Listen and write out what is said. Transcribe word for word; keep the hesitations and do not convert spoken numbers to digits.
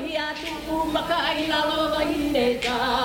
ya tu maka ila lo ba inde ka